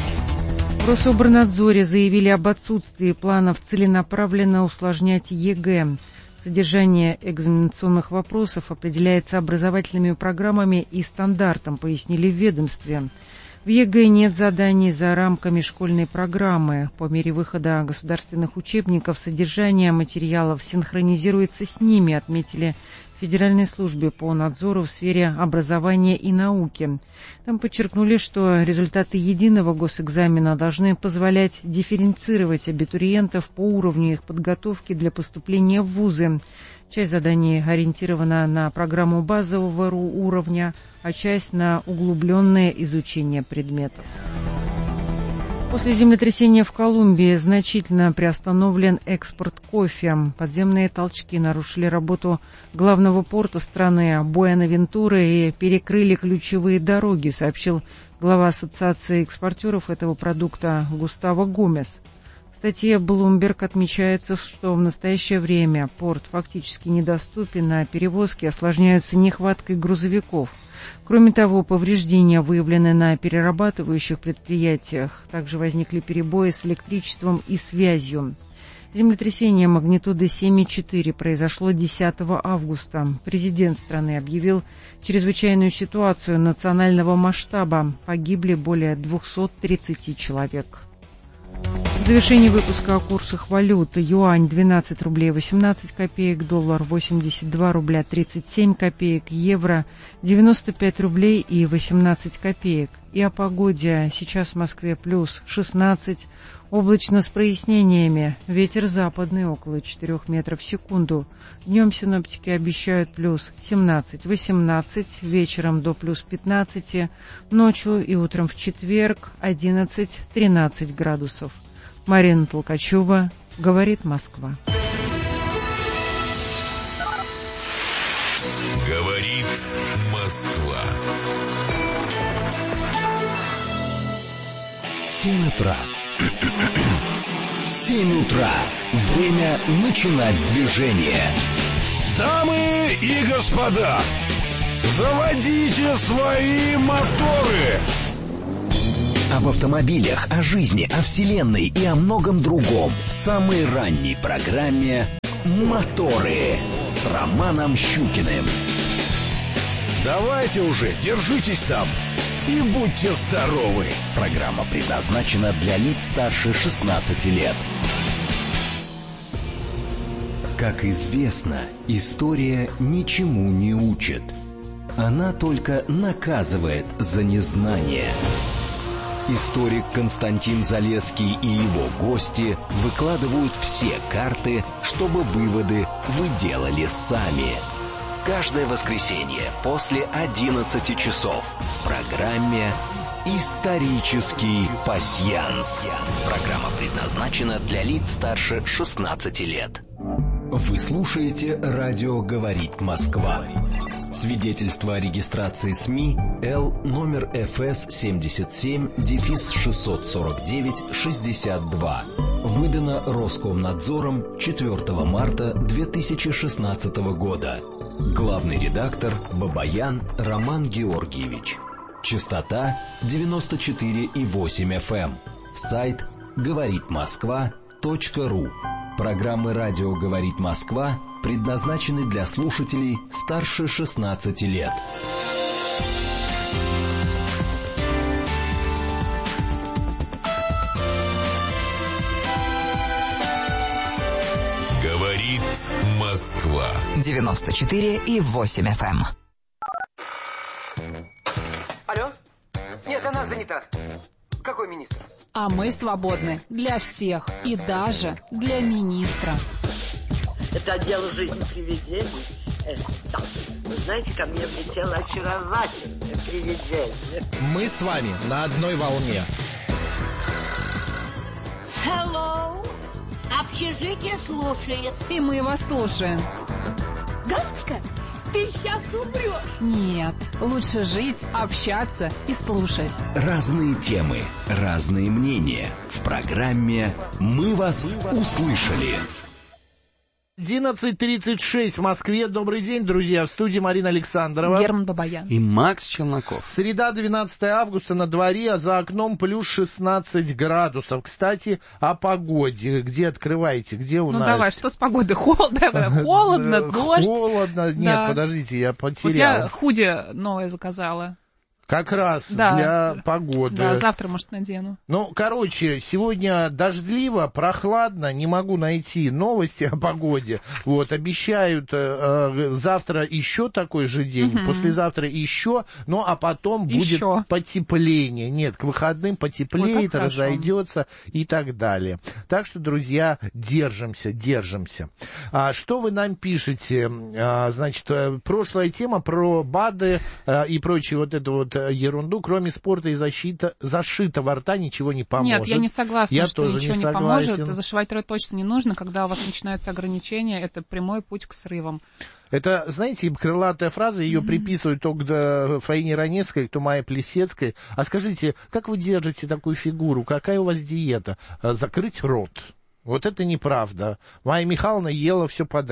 В Рособорнадзоре заявили об отсутствии планов целенаправленно усложнять ЕГЭ. Содержание экзаменационных вопросов определяется образовательными программами и стандартом, пояснили в ведомстве. В ЕГЭ нет заданий за рамками школьной программы. По мере выхода государственных учебников содержание материалов синхронизируется с ними, отметили в Федеральной службе по надзору в сфере образования и науки. Там подчеркнули, что результаты единого госэкзамена должны позволять дифференцировать абитуриентов по уровню их подготовки для поступления в вузы. Часть заданий ориентирована на программу базового уровня, а часть на углубленное изучение предметов. После землетрясения в Колумбии значительно приостановлен экспорт кофе. Подземные толчки нарушили работу главного порта страны Буэнавентуры и перекрыли ключевые дороги, сообщил глава Ассоциации экспортеров этого продукта Густаво Гомес. В статье Bloomberg отмечается, что в настоящее время порт фактически недоступен, а перевозки осложняются нехваткой грузовиков. Кроме того, повреждения выявлены на перерабатывающих предприятиях. Также возникли перебои с электричеством и связью. Землетрясение магнитудой 7,4 произошло 10 августа. Президент страны объявил чрезвычайную ситуацию национального масштаба. Погибли более 230 человек. В завершении выпуска о курсах валют. Юань 12 рублей 18 копеек, доллар 82 рубля 37 копеек, евро 95 рублей и 18 копеек. И о погоде. Сейчас в Москве плюс 16, облачно с прояснениями. Ветер западный около 4 метров в секунду. Днем синоптики обещают плюс 17-18, вечером до плюс 15, ночью и утром в четверг 11-13 градусов. Марина Толкачева, говорит Москва. Говорит Москва. 7 утра. 7 утра. Время начинать движение. Дамы и господа, заводите свои моторы. Об автомобилях, о жизни, о вселенной и о многом другом в самой ранней программе «Моторы» с Романом Щукиным. Давайте уже, держитесь там и будьте здоровы. Программа предназначена для лиц старше 16 лет. Как известно, история ничему не учит. Она только наказывает за незнание. Историк Константин Залесский и его гости выкладывают все карты, чтобы выводы вы делали сами. Каждое воскресенье после 11 часов в программе «Исторический пасьянс». Программа предназначена для лиц старше 16 лет. Вы слушаете «Радио говорит Москва». Свидетельство о регистрации СМИ Л номер ФС 77-649-62. Выдано Роскомнадзором 4 марта 2016 года. Главный редактор Бабаян Роман Георгиевич. Частота 94,8 FM. Сайт говоритмосква.ру. Программы «Радио говорит Москва» предназначены для слушателей старше 16 лет. Говорит Москва. 94,8 FM. Алло? Нет, она занята. Какой министр? А мы свободны для всех и даже для министра. Это дело жизни привидений. Да. Вы знаете, ко мне влетело очаровательное привидение. Мы с вами на одной волне. Hello. Общежитие слушает. И мы вас слушаем. Галочка, ты сейчас умрешь. Нет, лучше жить, общаться и слушать. Разные темы, разные мнения. В программе «Мы вас услышали». 11:36 в Москве. Добрый день, друзья. В студии Марина Александрова. Герман Бабаян. И Макс Челноков. Среда, 12 августа, на дворе, а за окном плюс 16 градусов. Кстати, о погоде. Где открываете? Где у нас? Ну давай, что с погодой? Холодно, дождь. Холодно. Нет, подождите, я потерял. Вот я худи новое заказала. Как раз для погоды. Да, завтра, может, надену. Ну, короче, сегодня дождливо, прохладно, не могу найти новости о погоде. Вот, обещают завтра еще такой же день, послезавтра еще, ну, а потом будет потепление. Нет, к выходным потеплеет, разойдется и так далее. Так что, друзья, держимся. А что вы нам пишете? Значит, прошлая тема про БАДы и прочее вот это вот ерунду, кроме спорта и зашитого рта ничего не поможет. Нет, я не согласна, что тоже ничего не поможет. Зашивать рот точно не нужно. Когда у вас начинаются ограничения, это прямой путь к срывам. Это, знаете, крылатая фраза, ее приписывают то к Фаине Раневской, то Майе Плесецкой. А скажите, как вы держите такую фигуру? Какая у вас диета? Закрыть рот. Вот это неправда. Майя Михайловна ела все подряд.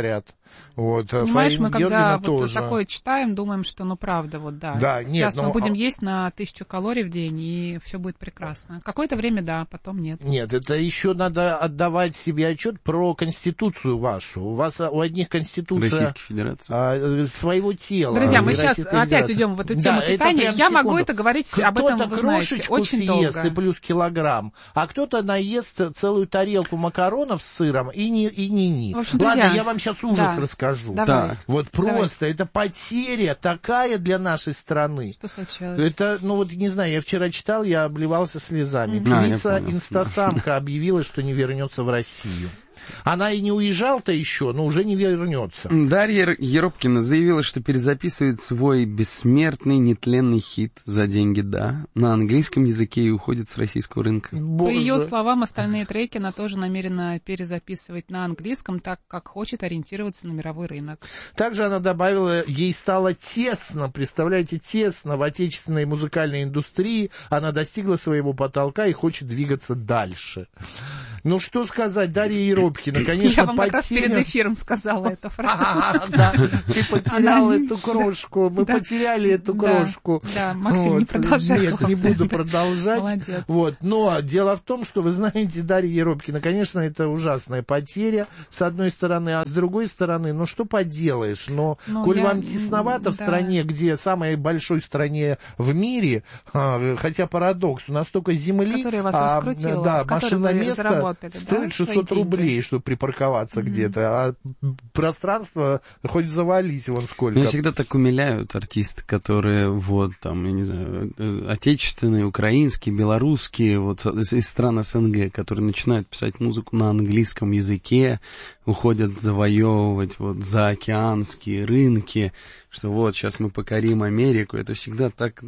Вот, понимаешь, мы когда тоже. Вот такое читаем, думаем, что ну правда, вот да. Да, сейчас мы будем есть на 1000 калорий в день, и все будет прекрасно. Какое-то время да, потом нет. Нет, это еще надо отдавать себе отчет про Конституцию вашу. У вас у одних Конституция Российской Федерации своего тела. Друзья, мы сейчас опять уйдем в эту тему питания. Я могу это говорить об этом, вы знаете, очень съест долго. И плюс килограмм, а кто-то наест целую тарелку макаронов с сыром и не. В общем, ладно, друзья, я вам сейчас ужас расскажу. Давай. Вот просто это потеря такая для нашей страны. Что случилось? Это, ну вот не знаю, я вчера читал, я обливался слезами. Певица инстасамка объявила, что не вернется в Россию. Она и не уезжала-то еще, но уже не вернется. Дарья Еропкина заявила, что перезаписывает свой бессмертный, нетленный хит «За деньги, да» на английском языке и уходит с российского рынка. По ее словам, остальные треки она тоже намерена перезаписывать на английском, так как хочет ориентироваться на мировой рынок. Также она добавила, ей стало тесно, представляете, тесно в отечественной музыкальной индустрии. Она достигла своего потолка и хочет двигаться дальше. Ну, что сказать, Дарья Еропкина, конечно, я вам как раз перед эфиром сказала эту фразу. Да, ты потерял эту крошку, мы потеряли эту крошку. Да, Максим, не продолжай. Нет, не буду продолжать. Молодец. Вот, но дело в том, что, вы знаете, Дарья Еропкина, конечно, это ужасная потеря, с одной стороны, а с другой стороны, ну, что поделаешь, но коль вам тесновато в стране, где самой большой стране в мире, хотя парадокс, у нас только земли, которая вас раскрутила, да, машиноместо стоит 600 рублей, чтобы припарковаться где-то, а пространство хоть завались вон сколько. Меня всегда так умиляют артисты, которые вот там, я не знаю, отечественные, украинские, белорусские, вот из стран СНГ, которые начинают писать музыку на английском языке, уходят завоевывать вот заокеанские рынки, что вот сейчас мы покорим Америку, это всегда так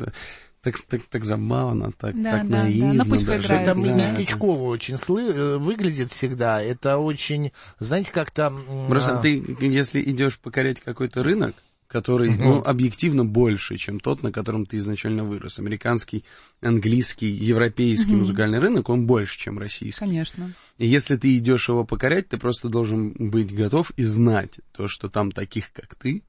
забавно, так наивно. Да. Ну, пусть поиграет. Это местечково очень выглядит всегда. Это очень, знаете, как-то... Просто ты, если идешь покорять какой-то рынок, который, объективно больше, чем тот, на котором ты изначально вырос. Американский, английский, европейский музыкальный рынок, он больше, чем российский. Конечно. И если ты идешь его покорять, ты просто должен быть готов и знать то, что там таких, как ты,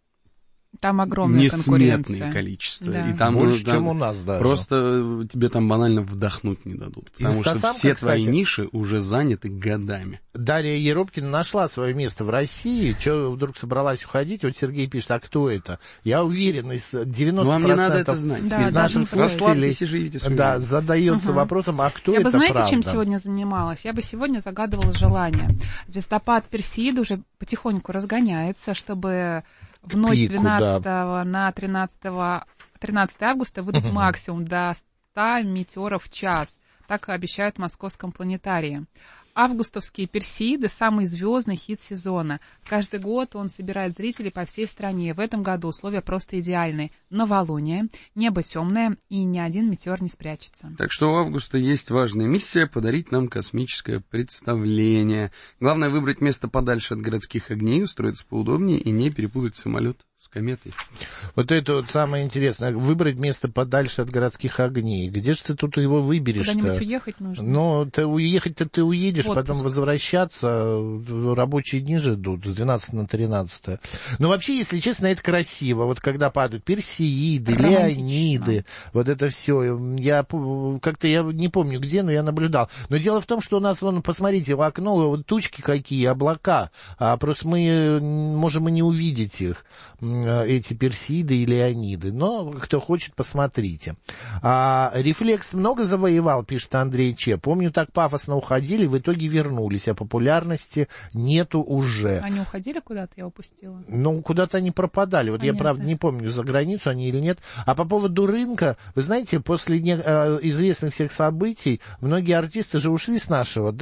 там огромная конкуренция. Несметное количество. Да. И там, больше, чем у нас даже. Просто тебе там банально вдохнуть не дадут. Потому что все твои ниши уже заняты годами. Дарья Еропкина нашла свое место в России. Что вдруг собралась уходить? Вот Сергей пишет, а кто это? Я уверен, из 90% вам не надо это знать. Из наших слушателей задается вопросом, а кто это, знаете, правда? чем сегодня занималась? Я бы сегодня загадывала желание. Звездопад Персеиды уже потихоньку разгоняется, чтобы... В ночь 12 на 13 августа выдать максимум до 100 метеоров в час. Так обещают в Московском планетарии. Августовские Персеиды – самый звездный хит сезона. Каждый год он собирает зрителей по всей стране. В этом году условия просто идеальные. Новолуние, небо темное и ни один метеор не спрячется. Так что у Августа есть важная миссия – подарить нам космическое представление. Главное – выбрать место подальше от городских огней, устроиться поудобнее и не перепутать самолет с кометой. Вот это вот самое интересное. Выбрать место подальше от городских огней. Где же ты тут его выберешь-то? Куда-нибудь уехать нужно. Ну, уехать-то ты уедешь, отпуск. Потом возвращаться. Рабочие дни же идут с 12 на 13. Но вообще, если честно, это красиво. Вот когда падают Персеиды, Леониды, вот это все. Я не помню где, но я наблюдал. Но дело в том, что у нас, вон, посмотрите, в окно вот тучки какие, облака. Просто мы можем и не увидеть их. Эти Персеиды и Леониды. Но кто хочет, посмотрите. Рефлекс много завоевал, пишет Андрей Че. Помню, так пафосно уходили, в итоге вернулись, а популярности нету уже. Они уходили куда-то, я упустила? Ну, куда-то они пропадали. Вот я, правда, не помню, за границу они или нет. А по поводу рынка, вы знаете, после известных всех событий, многие артисты же ушли с нашего,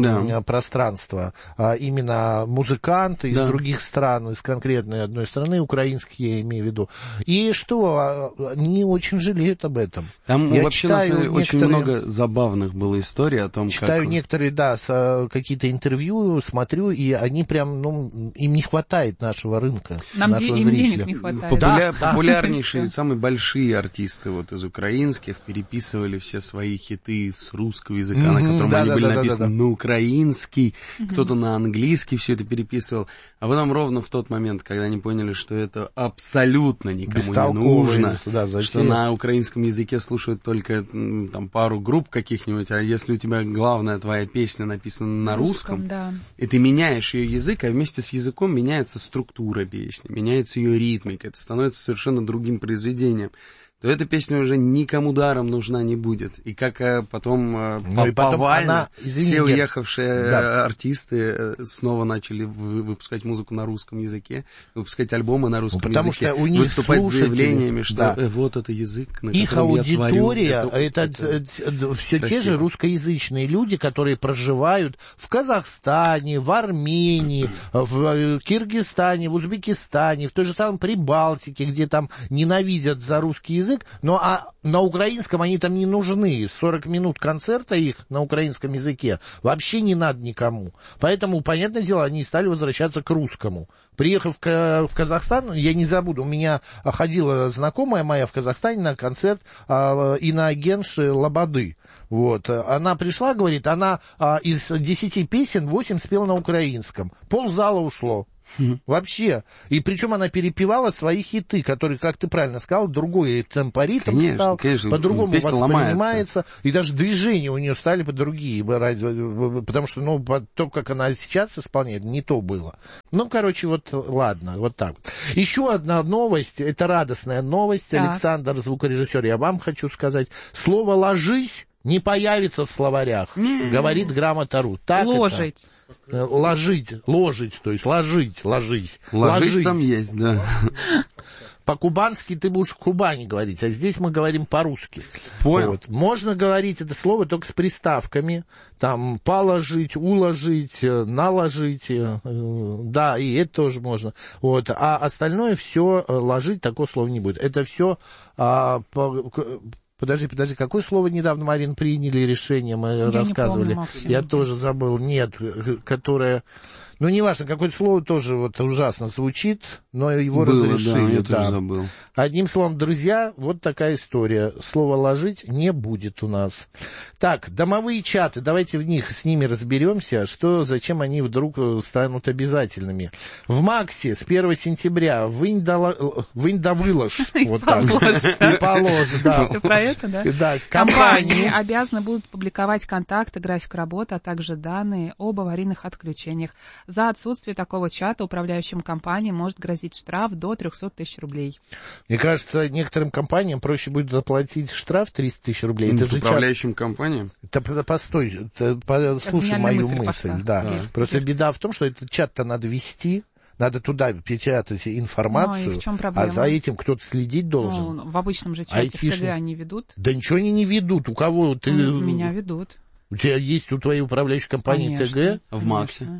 пространства. Именно музыканты из других стран, из конкретной одной страны, украинский, я имею в виду. И что, они очень жалеют об этом. Там я вообще на самом деле очень много забавных было историй о том, читаю некоторые, да, какие-то интервью, смотрю, и они прям, ну, им не хватает нашего рынка, нашего им зрителя. Денег не хватает. Популярнейшие, самые большие артисты вот из украинских переписывали все свои хиты с русского языка, на котором они были написаны на украинский, кто-то на английский все это переписывал. А потом ровно в тот момент, когда они поняли, что это абсолютно никому не нужно, что на украинском языке слушают только там пару групп каких-нибудь, а если у тебя главная твоя песня написана на русском, и ты меняешь ее язык, а вместе с языком меняется структура песни, меняется ее ритмика, это становится совершенно другим произведением, то эта песня уже никому даром нужна не будет. И как потом повально все уехавшие артисты снова начали выпускать музыку на русском языке, выпускать альбомы на русском языке, что у них выступать с заявлениями, что вот это язык, на их котором аудитория, я творю. это все те же русскоязычные люди, которые проживают в Казахстане, в Армении, в Киргизстане, в Узбекистане, в той же самой Прибалтике, где там ненавидят за русский язык, но на украинском они там не нужны. 40 минут концерта их на украинском языке вообще не надо никому. Поэтому, понятное дело, они стали возвращаться к русскому. Приехав в Казахстан, я не забуду, у меня ходила знакомая моя в Казахстане на концерт иноагентши Лободы. Вот. Она пришла, говорит, она из 10 песен 8 спела на украинском. Ползала ушло. Вообще. И причем она перепевала свои хиты, которые, как ты правильно сказал, другой темпоритм стал, по-другому воспринимается, и даже движения у нее стали по-другие, потому что, ну, то, как она сейчас исполняет, не то было. Ну, короче, вот, ладно, вот так. Еще одна новость, это радостная новость, Александр, звукорежиссер, я вам хочу сказать, слово «ложись» не появится в словарях, говорит Грамота.ру. Ложить. Ложить, то есть ложись. Ложись там есть, да. По-кубански ты будешь в Кубани говорить, а здесь мы говорим по-русски. Понял. Вот. Можно говорить это слово только с приставками. Там положить, уложить, наложить. Да, и это тоже можно. Вот. А остальное все ложить, такого слова не будет. Это все... Подожди, какое слово недавно, Марин, приняли решение, мы рассказывали. Я тоже забыл. Нет, которое... Ну, неважно, какое-то слово тоже вот ужасно звучит, но его разрешили. Да, я тоже забыл. Одним словом, друзья, вот такая история. Слово «ложить» не будет у нас. Так, домовые чаты, давайте с ними разберемся, зачем они вдруг станут обязательными. В Максе с 1 сентября вынь да выложь. Вот так. И положь, да. Ты про это, да? Да. Компании обязаны будут публиковать контакты, график работы, а также данные об аварийных отключениях. За отсутствие такого чата управляющим компаниям может грозить штраф до 300 тысяч рублей. Мне кажется, некоторым компаниям проще будет заплатить штраф 300 тысяч рублей. Это же управляющим компаниям? Постой, слушай мою мысль. Да. Просто беда в том, что этот чат-то надо вести. Надо туда печатать информацию, в чем проблема? А за этим кто-то следить должен. В обычном же чате в ТГ они ведут. Да ничего они не ведут. У кого ты... Меня ведут. У тебя есть у твоей управляющей компании ТГ? В Максе?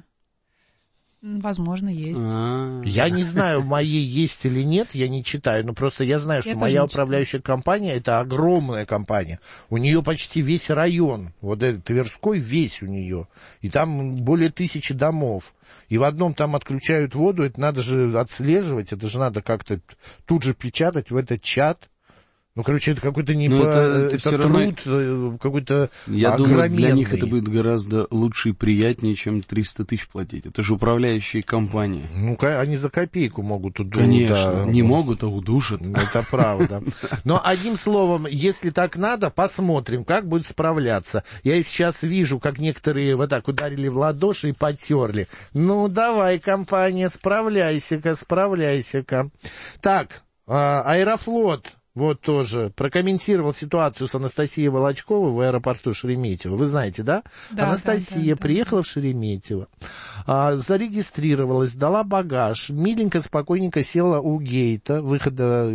Возможно, есть. Я не знаю, моей есть или нет, я не читаю, но просто я знаю, что моя управляющая компания, это огромная компания. У нее почти весь район, вот этот Тверской весь у нее. И там более 1000 домов. И в одном там отключают воду, это надо же отслеживать, это же надо как-то тут же печатать в этот чат. Ну, короче, это какой-то это труд, какой-то Я думаю, для них это будет гораздо лучше и приятнее, чем 300 тысяч платить. Это же управляющие компании. Ну, они за копейку могут удушить. Конечно, не могут, а удушат. Это правда. Но одним словом, если так надо, посмотрим, как будет справляться. Я сейчас вижу, как некоторые вот так ударили в ладоши и потерли. Ну, давай, компания, справляйся-ка. Так, Аэрофлот Вот тоже прокомментировал ситуацию с Анастасией Волочковой в аэропорту Шереметьево. Вы знаете, да? Да, Анастасия приехала в Шереметьево, зарегистрировалась, дала багаж, миленько, спокойненько села у гейта, выхода.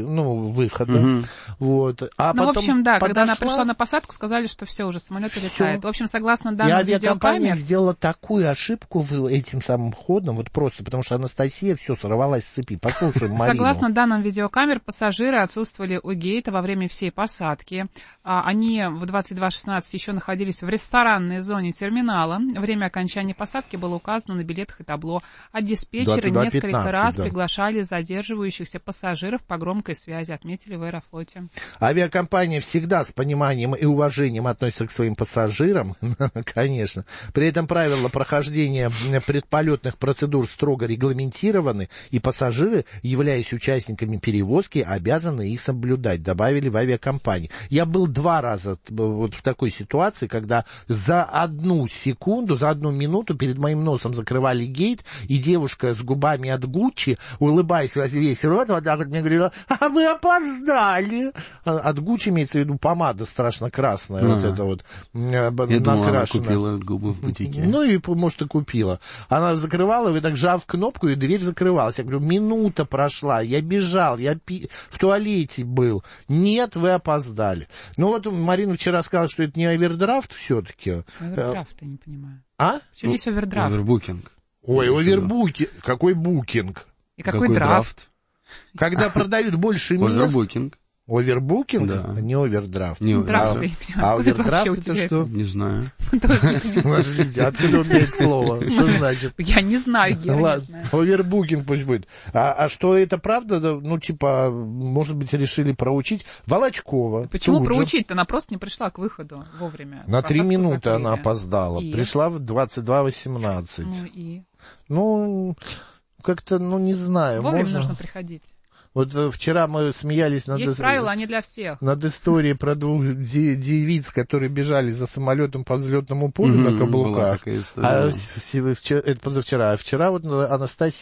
Вот. А потом в общем, да, когда она пришла на посадку, сказали, что все, уже самолет летает. В общем, согласно данным видеокамер... И авиакомпания сделала такую ошибку этим самым ходом, вот просто, потому что Анастасия все сорвалась с цепи. Послушаем Марину. Согласно данным видеокамер, пассажиры отсутствовали у гейта во время всей посадки. Они в 22:16 еще находились в ресторанной зоне терминала. Время окончания посадки было указано на билетах и табло. А диспетчеры несколько раз приглашали задерживающихся пассажиров по громкой связи, отметили в Аэрофлоте. Авиакомпания всегда с пониманием и уважением относится к своим пассажирам, конечно. При этом правила прохождения предполетных процедур строго регламентированы, и пассажиры, являясь участниками перевозки, обязаны их соблюдать, добавили в авиакомпании. Я был 2 раза вот в такой ситуации, когда за 1 секунду, за 1 минуту перед моим носом закрывали гейт, и девушка с губами от Гуччи, улыбаясь во весь рот, вот так вот мне говорила: а вы опоздали. От Гуччи имеется в виду помада страшно красная, вот это вот накрашенная. Думал, она купила губы в бутике. Ну и, может, и купила. Она закрывала, и так жав кнопку, и дверь закрывалась. Я говорю, минута прошла, я бежал, я в туалете был. Нет, вы опоздали. Ну вот Марина вчера сказала, что это не овердрафт все-таки. Овердрафт, я не понимаю. А? Почему здесь овердрафт? Овербукинг. Ой, овербукинг. Какой букинг? И какой драфт? Когда продают больше мест. Овербукинг. Овербукинг? Да. Не овердрафт. Не овердрафт. А овердрафт это что? Не знаю. Подождите, откуда у меня это слово? Что значит? Я не знаю, Ладно, овербукинг пусть будет. А что это правда? Ну, типа, может быть, решили проучить? Волочкова. Почему проучить-то? Она просто не пришла к выходу вовремя. На 3 минуты она опоздала. Пришла в 22:18. Ну и? Ну, как-то, не знаю. Вовремя нужно приходить. Вот вчера мы смеялись Есть правила, они для всех. Над историей про 2 девиц, которые бежали за самолетом по взлетному полю на каблуках. Это позавчера. А вчера вот Анастасия